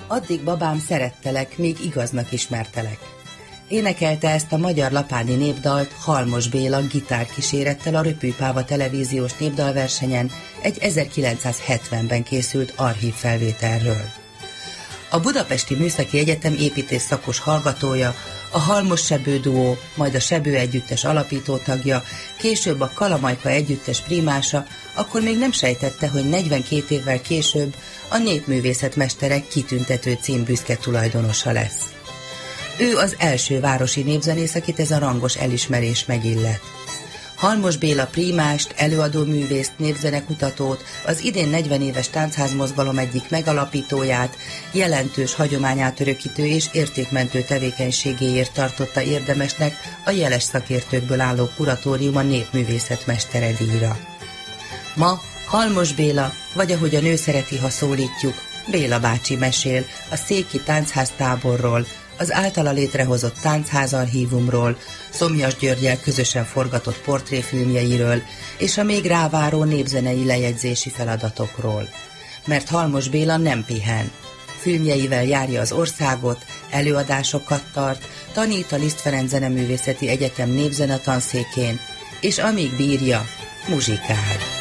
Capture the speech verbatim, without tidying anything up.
Addig babám szerettelek, még igaznak ismertelek. Énekelte ezt a magyar lapádi népdalt Halmos Béla gitárkísérettel a Röpűpáva televíziós népdalversenyen egy ezerkilencszázhetvenben készült archívfelvételről. A Budapesti Műszaki Egyetem építész szakos hallgatója, a Halmos Sebő duó, majd a Sebő együttes alapítótagja, később a Kalamajka együttes primása, akkor még nem sejtette, hogy negyvenkét évvel később a Népművészetmesterek kitüntető cím büszke tulajdonosa lesz. Ő az első városi népzenész, akit ez a rangos elismerés megillet. Halmos Béla primást, előadóművészt, népzenekutatót, az idén negyven éves táncházmozgalom egyik megalapítóját, jelentős hagyományát örökítő és értékmentő tevékenységéért tartotta érdemesnek a jeles szakértőkből álló kuratórium a népművészetmestere díjra. Ma Halmos Béla, vagy ahogy a nő szereti, ha szólítjuk, Béla bácsi mesél a széki táncháztáborról, az általa létrehozott táncházarchívumról, Szomjas Györggyel közösen forgatott portréfilmjeiről és a még ráváró népzenei lejegyzési feladatokról. Mert Halmos Béla nem pihen. Filmjeivel járja az országot, előadásokat tart, tanít a Liszt Ferenc Zeneművészeti Egyetem népzenetanszékén, és amíg bírja, muzsikál.